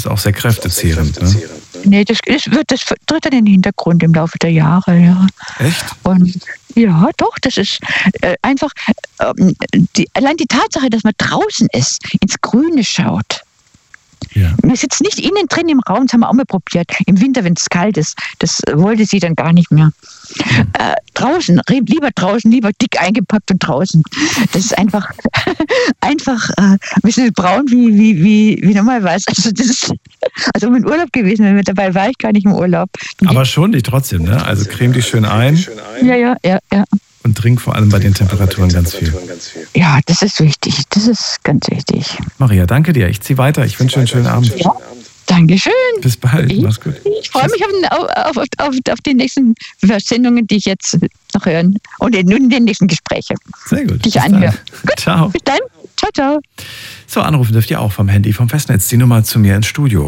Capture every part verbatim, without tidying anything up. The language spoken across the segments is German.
ist auch sehr kräftezehrend. Ne? Nee, das, das, wird, das tritt dann in den Hintergrund im Laufe der Jahre. Ja. Echt? Und ja, doch, das ist äh, einfach, ähm, die, allein die Tatsache, dass man draußen ist, ins Grüne schaut. Ja. Man sitzt nicht innen drin im Raum, das haben wir auch mal probiert. Im Winter, wenn es kalt ist, das wollte sie dann gar nicht mehr. Mhm. Äh, draußen, lieber draußen, lieber dick eingepackt und draußen. Das ist einfach, einfach äh, ein bisschen braun wie, wie, wie, wie normalerweise. Also das ist, also um in Urlaub gewesen, wenn wir dabei war ich gar nicht im Urlaub. Aber schon nicht trotzdem, ne? Also creme dich schön ein. Ja, ja, ja, ja. Und trink vor allem bei den Temperaturen ganz viel. Ja, das ist wichtig. Das ist ganz wichtig. Maria, danke dir. Ich ziehe weiter. Ich wünsche einen schönen Abend. Ja, Dankeschön. Bis bald. Ich, Mach's gut. Ich freue mich auf, auf, auf, auf, auf die nächsten Sendungen, die ich jetzt noch hören. Und in den nächsten Gespräche. Sehr gut. Die ich anhöre. Gut. Ciao. Bis dann. Ciao, ciao. So, anrufen dürft ihr auch vom Handy, vom Festnetz. Die Nummer zu mir ins Studio.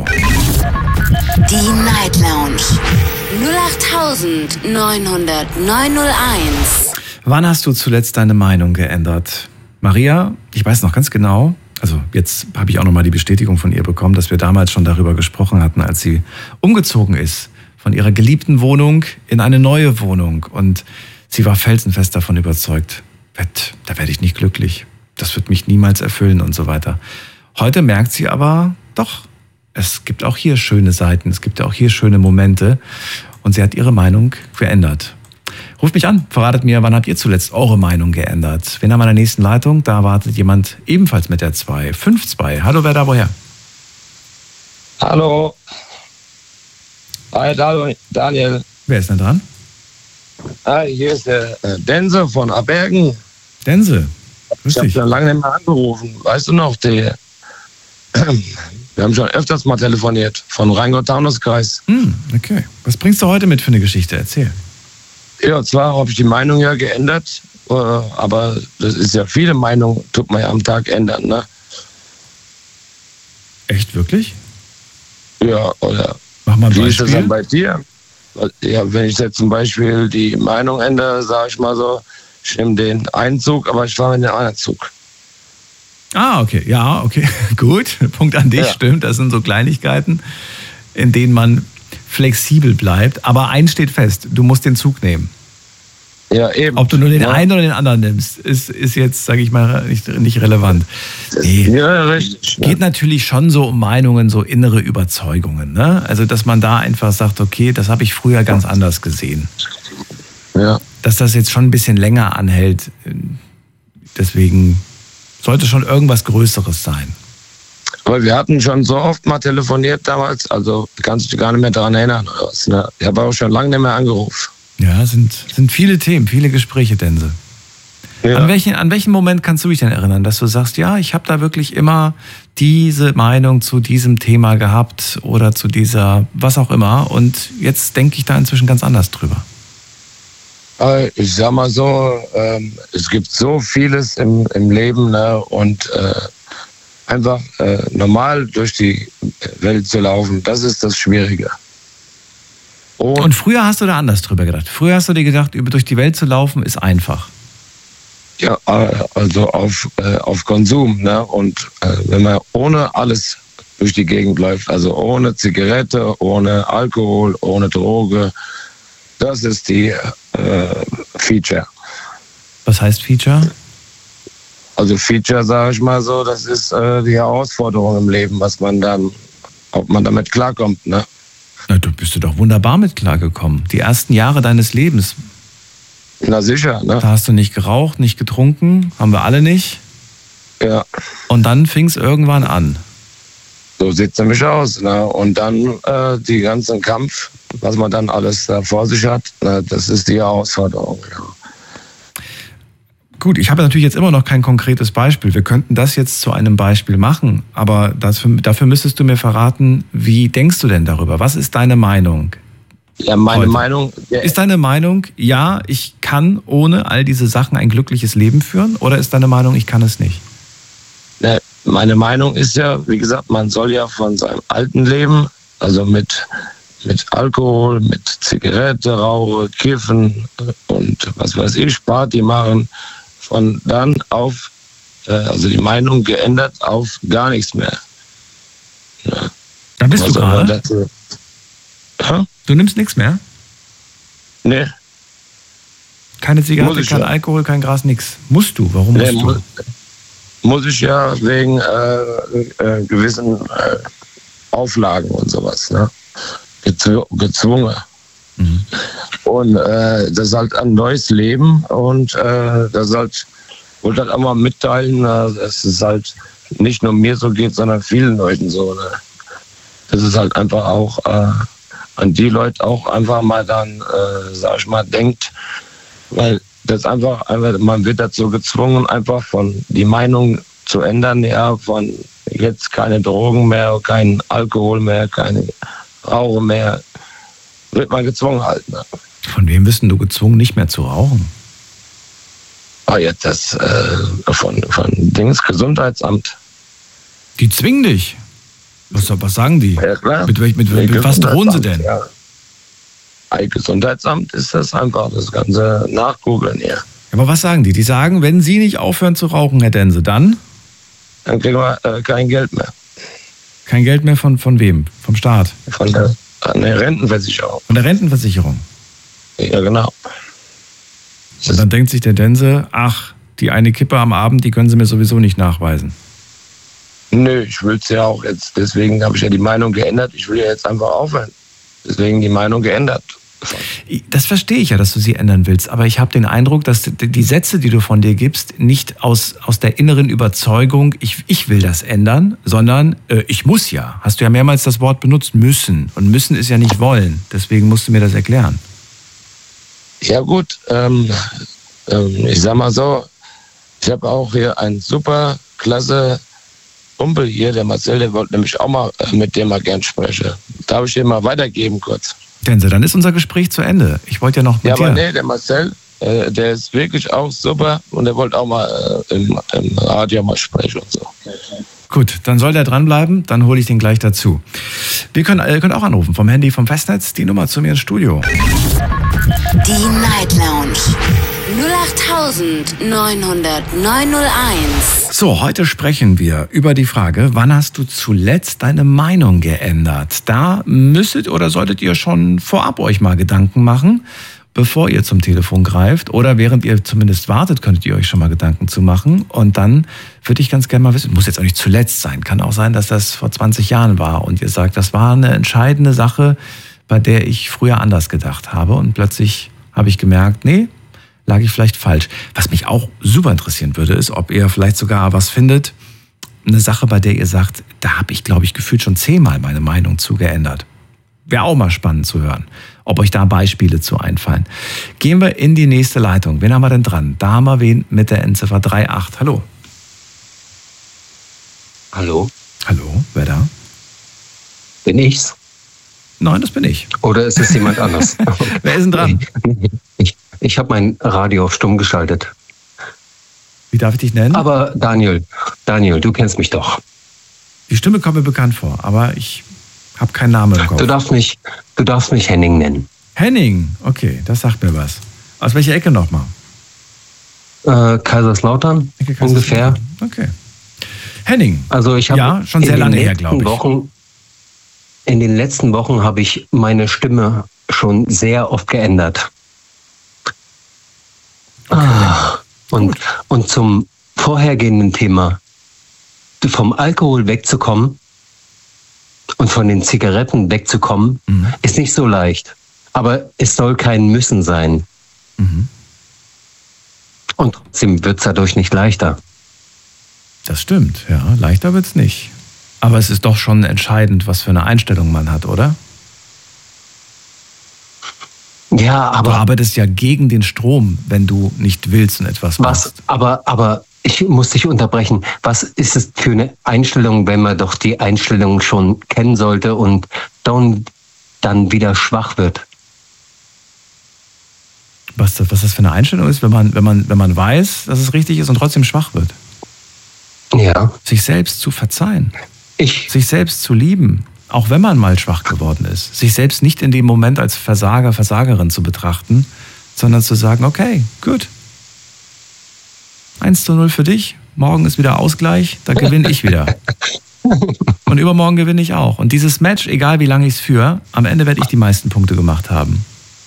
Die Night Lounge null acht neun null null neun null eins. Wann hast du zuletzt deine Meinung geändert? Maria, ich weiß noch ganz genau, also jetzt habe ich auch nochmal die Bestätigung von ihr bekommen, dass wir damals schon darüber gesprochen hatten, als sie umgezogen ist von ihrer geliebten Wohnung in eine neue Wohnung. Und sie war felsenfest davon überzeugt, da werde ich nicht glücklich, das wird mich niemals erfüllen und so weiter. Heute merkt sie aber, doch, es gibt auch hier schöne Seiten, es gibt auch hier schöne Momente und sie hat ihre Meinung geändert. Ruft mich an, verratet mir, wann habt ihr zuletzt eure Meinung geändert? Wen haben wir in der nächsten Leitung? Da wartet jemand ebenfalls mit der zwei fünf zwei. Hallo, wer da woher? Hallo. Hi, Daniel. Wer ist denn dran? Hi, hier ist der äh, Dense von Abergen. Dense, grüß ich habe dich. schon lange nicht mehr angerufen. Weißt du noch, die, äh, wir haben schon öfters mal telefoniert, von Rheingau-Taunus-Kreis. Hm, okay. Was bringst du heute mit für eine Geschichte? Erzähl. Ja, zwar habe ich die Meinung ja geändert, äh, aber das ist ja viele Meinungen, tut man ja am Tag ändern, ne? Echt, wirklich? Ja, oder Mach mal ein wie ist das Beispiel. dann bei dir? Ja, wenn ich jetzt zum Beispiel die Meinung ändere, sage ich mal so, ich nehme den einen Zug, aber ich fahre in den anderen Zug. Ah, okay. Ja, okay. Gut. Punkt an dich, Ja. stimmt. Das sind so Kleinigkeiten, in denen man flexibel bleibt. Aber eins steht fest, du musst den Zug nehmen. Ja, eben. Ob du nur den ja. einen oder den anderen nimmst, ist, ist jetzt, sage ich mal, nicht, nicht relevant. Nee. Ja, richtig. Geht natürlich schon so um Meinungen, so innere Überzeugungen. Ne? Also, dass man da einfach sagt, okay, das habe ich früher ganz anders gesehen. Ja. Dass das jetzt schon ein bisschen länger anhält, deswegen sollte schon irgendwas Größeres sein. Aber wir hatten schon so oft mal telefoniert damals, also kannst du dich gar nicht mehr daran erinnern oder was, ne? Ich habe auch schon lange nicht mehr angerufen. Ja, sind, sind viele Themen, viele Gespräche, Dense. Ja. An welchen, an welchen Moment kannst du dich denn erinnern, dass du sagst, ja, ich habe da wirklich immer diese Meinung zu diesem Thema gehabt oder zu dieser, was auch immer, und jetzt denke ich da inzwischen ganz anders drüber? Ich sag mal so, ähm, es gibt so vieles im, im Leben, ne? Und äh, einfach äh, normal durch die Welt zu laufen, das ist das Schwierige. Und, Und früher hast du da anders drüber gedacht. Früher hast du dir gedacht, über durch die Welt zu laufen ist einfach. ja, also auf, äh, auf Konsum, ne? Und äh, wenn man ohne alles durch die Gegend läuft, also ohne Zigarette, ohne Alkohol, ohne Droge, das ist die äh, Feature. Was heißt Feature? Also Feature, sage ich mal so, das ist äh, die Herausforderung im Leben, was man dann, ob man damit klarkommt, ne? Na, du bist du doch wunderbar mit klargekommen. Die ersten Jahre deines Lebens. Na sicher, ne? Da hast du nicht geraucht, nicht getrunken, haben wir alle nicht. Ja, Und dann fing es irgendwann an. so sieht es nämlich aus, ne? Und dann äh, die ganzen Kampf, was man dann alles äh, vor sich hat, ne? Das ist die Herausforderung, ja. Gut, ich habe natürlich jetzt immer noch kein konkretes Beispiel. Wir könnten das jetzt zu einem Beispiel machen, aber dafür, dafür müsstest du mir verraten, wie denkst du denn darüber? Was ist deine Meinung? Ja, meine Heute. Meinung. Ja, Ist deine Meinung, ja, ich kann ohne all diese Sachen ein glückliches Leben führen? Oder ist deine Meinung, ich kann es nicht? ne, meine Meinung ist ja, wie gesagt, man soll ja von seinem alten Leben, also mit, mit Alkohol, mit Zigarette, Rauche, Kiffen und was weiß ich, Party machen, von dann auf, äh, also die Meinung geändert auf gar nichts mehr. Ja. Da bist Nimmst Was du soll man gerade? dazu- Hä? Du nimmst nichts mehr? Nee, Keine Zigarette, Muss ich kein ja. Alkohol, kein Gras, nix. Musst du? Warum nee musst mu du? muss ich ja wegen äh, äh, gewissen äh, Auflagen und sowas. Ne? Gezw gezwungen. Mhm. Und äh, das ist halt ein neues Leben und äh, das ist halt, wollte halt auch mal mitteilen, äh, dass es halt nicht nur mir so geht, sondern vielen Leuten so. Ne? Das ist halt einfach auch äh, an die Leute auch einfach mal dann, äh, sag ich mal, denkt, weil das einfach, einfach, man wird dazu gezwungen, einfach von die Meinung zu ändern, ja, von jetzt keine Drogen mehr, kein Alkohol mehr, keine Rauchen mehr, wird man gezwungen halt. Ne? Von wem bist denn du gezwungen, nicht mehr zu rauchen? Ah, jetzt das äh, von, von Dings Gesundheitsamt. Die zwingen dich. Was, was sagen die? Ja, klar. Mit, welch- mit, mit, mit was drohen sie denn? Ja. Ein Gesundheitsamt ist das einfach, das ganze Nachgoogeln hier. Aber was sagen die? Die sagen, wenn Sie nicht aufhören zu rauchen, Herr Dense, dann Dann kriegen wir äh, kein Geld mehr kein Geld mehr von, von wem? Vom Staat? von der, an der Rentenversicherung. Von der Rentenversicherung. Ja, genau. Und dann denkt sich der Dense, ach, die eine Kippe am Abend, die können Sie mir sowieso nicht nachweisen. Nö, ich will es ja auch jetzt, deswegen habe ich ja die Meinung geändert. Ich will ja jetzt einfach aufhören. Deswegen die Meinung geändert. Das verstehe ich ja, dass du sie ändern willst, aber ich habe den Eindruck, dass die Sätze, die du von dir gibst, nicht aus, aus der inneren Überzeugung, ich, ich will das ändern, sondern äh, ich muss ja. Hast du ja mehrmals das Wort benutzt, müssen. Und müssen ist ja nicht wollen. Deswegen musst du mir das erklären. Ja gut, ähm, ähm, ich sag mal so, ich habe auch hier einen super klasse Kumpel hier, der Marcel, der wollte nämlich auch mal äh, mit dem mal gern sprechen. Darf ich dir mal weitergeben kurz? Dense, dann ist unser Gespräch zu Ende. Ich wollte ja noch mit Ja, aber dir. nee, der Marcel, äh, der ist wirklich auch super und der wollte auch mal äh, im, im Radio mal sprechen und so. Gut, dann soll der dranbleiben, dann hole ich den gleich dazu. Wir können, ihr könnt auch anrufen vom Handy, vom Festnetz, die Nummer zu mir ins Studio. Die Night Lounge null acht neun null null neun null eins. So, heute sprechen wir über die Frage, wann hast du zuletzt deine Meinung geändert? Da müsstet oder solltet ihr schon vorab euch mal Gedanken machen, bevor ihr zum Telefon greift. Oder während ihr zumindest wartet, könntet ihr euch schon mal Gedanken zu machen. Und dann würde ich ganz gerne mal wissen, muss jetzt auch nicht zuletzt sein, kann auch sein, dass das vor zwanzig Jahren war und ihr sagt, das war eine entscheidende Sache, bei der ich früher anders gedacht habe. Und plötzlich habe ich gemerkt, nee, lag ich vielleicht falsch. Was mich auch super interessieren würde, ist, ob ihr vielleicht sogar was findet, eine Sache, bei der ihr sagt, da habe ich, glaube ich, gefühlt schon zehnmal meine Meinung zu geändert. Wäre auch mal spannend zu hören, ob euch da Beispiele zu einfallen. Gehen wir in die nächste Leitung. Wen haben wir denn dran? Da haben wir wen mit der Endziffer drei acht. Hallo. Hallo, Hallo, wer da? bin ich's? Nein, das bin ich. Oder ist es jemand anders? Wer ist denn dran? Ich, ich habe mein Radio auf stumm geschaltet. Wie darf ich dich nennen? Aber Daniel, Daniel, du kennst mich doch. Die Stimme kommt mir bekannt vor, aber ich habe keinen Namen im Kopf. Du darfst mich, du darfst mich Henning nennen. Henning, okay, das sagt mir was. Aus welcher Ecke nochmal? Äh, Kaiserslautern Ecke ungefähr. Okay. Henning. Also ich habe Ja, schon sehr in den lange her, letzten glaube ich. Wochen, in den letzten Wochen habe ich meine Stimme schon sehr oft geändert. Ah, und, und zum vorhergehenden Thema, vom Alkohol wegzukommen und von den Zigaretten wegzukommen, Mhm. ist nicht so leicht. Aber es soll kein Müssen sein. Mhm. Und trotzdem wird es dadurch nicht leichter. Das stimmt, ja. Leichter wird's nicht. Aber es ist doch schon entscheidend, was für eine Einstellung man hat, oder? Ja, Du aber arbeitest ja gegen den Strom, wenn du nicht willst und etwas was, machst. aber, aber ich muss dich unterbrechen. Was ist es für eine Einstellung, wenn man doch die Einstellung schon kennen sollte und dann, dann wieder schwach wird? Was das, was das für eine Einstellung ist, wenn man, wenn man, wenn man weiß, dass es richtig ist und trotzdem schwach wird. Ja, Sich selbst zu verzeihen, ich, sich selbst zu lieben, auch wenn man mal schwach geworden ist. Sich selbst nicht in dem Moment als Versager, Versagerin zu betrachten, sondern zu sagen, okay, gut. eins zu null für dich, morgen ist wieder Ausgleich, da gewinne ich wieder. Und übermorgen gewinne ich auch. Und dieses Match, egal wie lange ich es führe, am Ende werde ich die meisten Punkte gemacht haben.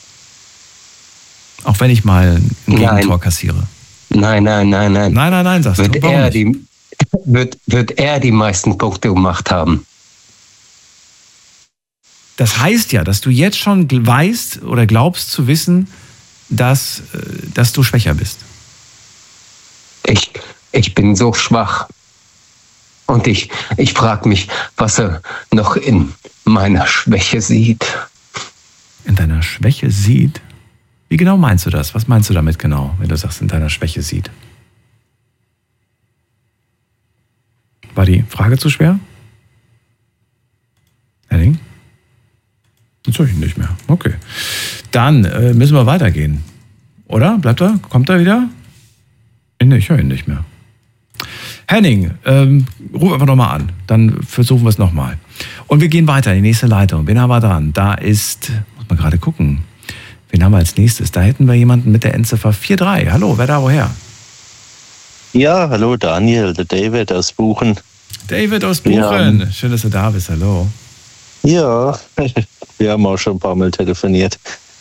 Auch wenn ich mal ein Gegentor kassiere. Nein, nein, nein, nein. Nein, nein, nein, sagst wird du. Warum er nicht? die, wird, wird er die meisten Punkte gemacht haben. Das heißt ja, dass du jetzt schon weißt oder glaubst zu wissen, dass, dass du schwächer bist. Ich, ich bin so schwach. Und ich, ich frage mich, was er noch in meiner Schwäche sieht. In deiner Schwäche sieht? Wie genau meinst du das? Was meinst du damit genau, wenn du sagst, in deiner Schwäche sieht? War die Frage zu schwer? Henning? Jetzt höre ich ihn nicht mehr. Okay. Dann äh, müssen wir weitergehen. Oder? Bleibt er? Kommt er wieder? Nee, ich höre ihn nicht mehr. Henning, ähm, ruf einfach nochmal an. Dann versuchen wir es nochmal. Und wir gehen weiter in die nächste Leitung. Wen haben wir dran? Da ist, muss man gerade gucken. Wen haben wir als nächstes? Da hätten wir jemanden mit der Endziffer vier drei. Hallo, wer da woher? Ja, hallo Daniel, der David aus Buchen. David aus Buchen. Ja. Schön, dass du da bist. Hallo. Ja, wir haben auch schon ein paar Mal telefoniert.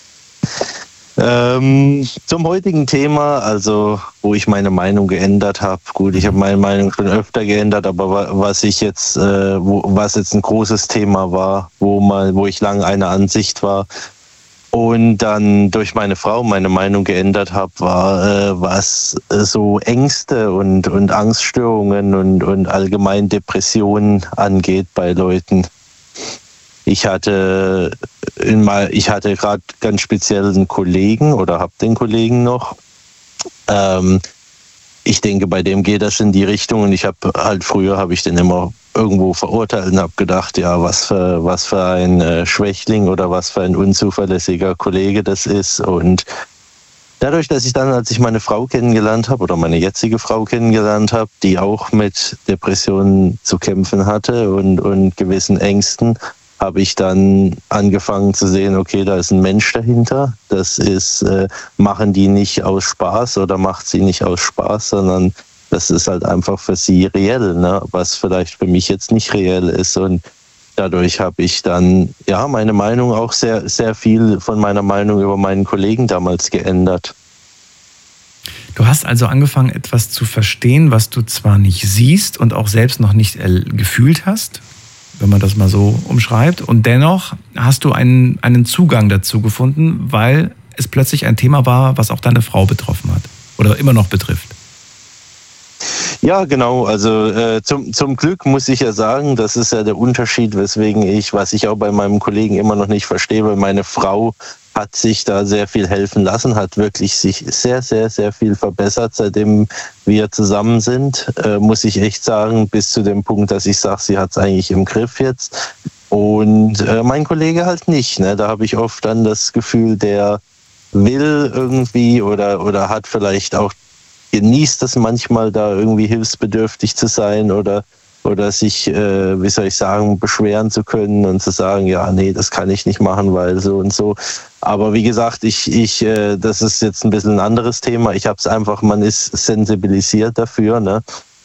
Ähm, zum heutigen Thema, also wo ich meine Meinung geändert habe. Gut, ich habe meine Meinung schon öfter geändert, aber was ich jetzt, äh, wo, was jetzt ein großes Thema war, wo mal, wo ich lange einer Ansicht war und dann durch meine Frau meine Meinung geändert habe, war äh, was äh, so Ängste und und Angststörungen und und allgemein Depressionen angeht bei Leuten. Ich hatte in mal, ich hatte gerade ganz speziell einen Kollegen oder habe den Kollegen noch. Ähm, ich denke, bei dem geht das in die Richtung und ich habe halt früher habe ich den immer irgendwo verurteilt und habe gedacht, ja, was für was für ein äh, Schwächling oder was für ein unzuverlässiger Kollege das ist. Und dadurch, dass ich dann, als ich meine Frau kennengelernt habe oder meine jetzige Frau kennengelernt habe, die auch mit Depressionen zu kämpfen hatte und und gewissen Ängsten, habe ich dann angefangen zu sehen, okay, da ist ein Mensch dahinter. Das ist, äh, machen die nicht aus Spaß oder macht sie nicht aus Spaß, sondern das ist halt einfach für sie reell, ne? Was vielleicht für mich jetzt nicht reell ist. Und dadurch habe ich dann, ja, meine Meinung auch sehr, sehr viel von meiner Meinung über meinen Kollegen damals geändert. Du hast also angefangen, etwas zu verstehen, was du zwar nicht siehst und auch selbst noch nicht gefühlt hast, wenn man das mal so umschreibt. Und dennoch hast du einen, einen Zugang dazu gefunden, weil es plötzlich ein Thema war, was auch deine Frau betroffen hat oder immer noch betrifft. Ja, genau. Also äh, zum, zum Glück muss ich ja sagen, das ist ja der Unterschied, weswegen ich, was ich auch bei meinem Kollegen immer noch nicht verstehe, weil meine Frau hat sich da sehr viel helfen lassen, hat wirklich sich sehr, sehr, sehr viel verbessert, seitdem wir zusammen sind, äh, muss ich echt sagen, bis zu dem Punkt, dass ich sage, sie hat es eigentlich im Griff jetzt. Und äh, mein Kollege halt nicht. Ne? Da habe ich oft dann das Gefühl, der will irgendwie oder, oder hat vielleicht auch genießt das manchmal, da irgendwie hilfsbedürftig zu sein oder oder sich, äh, wie soll ich sagen, beschweren zu können und zu sagen, ja, nee, das kann ich nicht machen, weil so und so. Aber wie gesagt, ich, ich, äh, das ist jetzt ein bisschen ein anderes Thema. Ich habe es einfach, man ist sensibilisiert dafür, ne?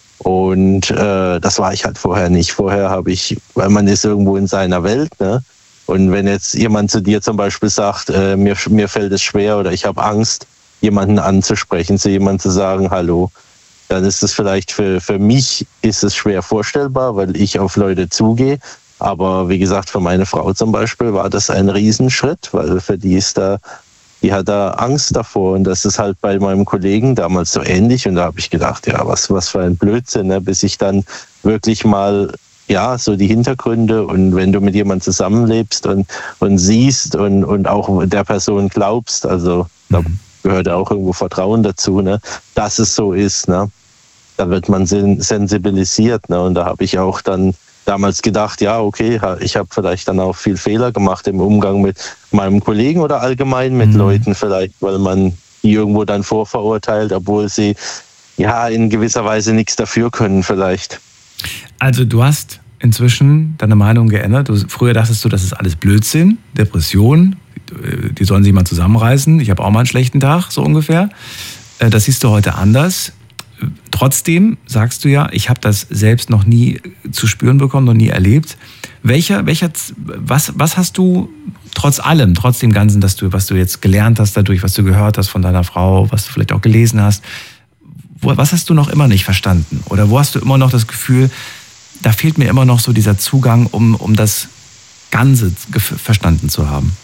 Und äh, das war ich halt vorher nicht. Vorher habe ich, weil man ist irgendwo in seiner Welt, ne? Und wenn jetzt jemand zu dir zum Beispiel sagt, äh, mir, mir fällt es schwer oder ich habe Angst, jemanden anzusprechen, zu jemandem zu sagen, hallo, dann ist es vielleicht für, für mich ist es schwer vorstellbar, weil ich auf Leute zugehe. Aber wie gesagt, für meine Frau zum Beispiel war das ein Riesenschritt, weil für die ist da, die hat da Angst davor. Und das ist halt bei meinem Kollegen damals so ähnlich. Und da habe ich gedacht, ja, was, was für ein Blödsinn, ne? Bis ich dann wirklich mal, ja, so die Hintergründe und wenn du mit jemandem zusammenlebst und, und siehst und, und auch der Person glaubst, also da gehört auch irgendwo Vertrauen dazu, ne, dass es so ist, ne, da wird man sensibilisiert, ne, und da habe ich auch dann damals gedacht, ja, okay, ich habe vielleicht dann auch viel Fehler gemacht im Umgang mit meinem Kollegen oder allgemein mit mhm. Leuten vielleicht, weil man die irgendwo dann vorverurteilt, obwohl sie ja in gewisser Weise nichts dafür können vielleicht. Also du hast inzwischen deine Meinung geändert. Du, früher dachtest du, das ist alles Blödsinn, Depression, die sollen sich mal zusammenreißen. Ich habe auch mal einen schlechten Tag, so ungefähr. Das siehst du heute anders. Trotzdem sagst du ja, ich habe das selbst noch nie zu spüren bekommen, noch nie erlebt. Welcher, welcher, was, was hast du trotz allem, trotz dem Ganzen, dass du, was du jetzt gelernt hast dadurch, was du gehört hast von deiner Frau, was du vielleicht auch gelesen hast, wo, was hast du noch immer nicht verstanden? Oder wo hast du immer noch das Gefühl, da fehlt mir immer noch so dieser Zugang, um, um das Ganze verstanden zu haben?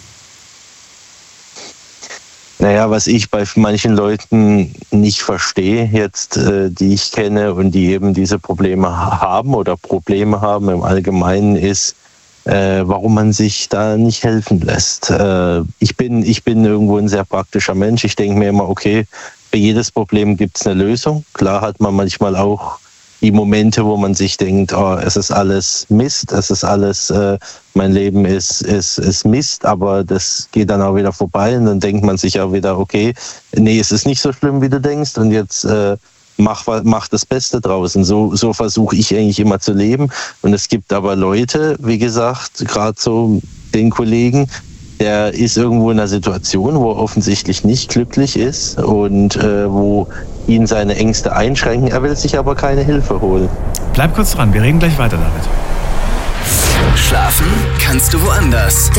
Naja, was ich bei manchen Leuten nicht verstehe jetzt, äh, die ich kenne und die eben diese Probleme haben oder Probleme haben im Allgemeinen, ist, äh, warum man sich da nicht helfen lässt. Äh, ich bin, ich bin irgendwo ein sehr praktischer Mensch. Ich denke mir immer, okay, für jedes Problem gibt es eine Lösung. Klar hat man manchmal auch die Momente, wo man sich denkt, oh, es ist alles Mist, es ist alles, äh, mein Leben ist, ist, ist Mist, aber das geht dann auch wieder vorbei und dann denkt man sich auch wieder, okay, nee, es ist nicht so schlimm, wie du denkst und jetzt äh, mach, mach das Beste draußen. So, so versuche ich eigentlich immer zu leben und es gibt aber Leute, wie gesagt, gerade so den Kollegen, der ist irgendwo in einer Situation, wo er offensichtlich nicht glücklich ist und äh, wo ihn seine Ängste einschränken. Er will sich aber keine Hilfe holen. Bleib kurz dran, wir reden gleich weiter damit. Schlafen kannst du woanders.